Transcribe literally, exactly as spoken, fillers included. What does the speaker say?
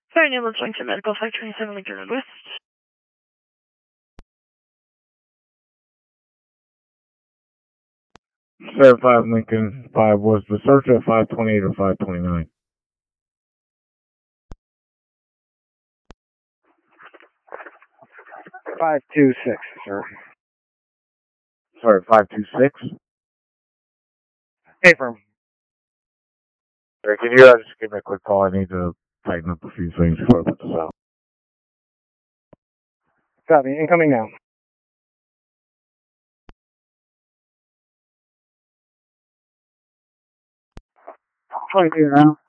Sorry, ambulance going to medical five twenty-seven Lincoln Road West. seven five Lincoln five was the search at five twenty-eight or five twenty-nine? five two six, sir. Sorry, five two six? Hey, firm. Or can you uh, just give me a quick call? I need to tighten up a few things before I put this out. Copy. Incoming now. twenty-two now.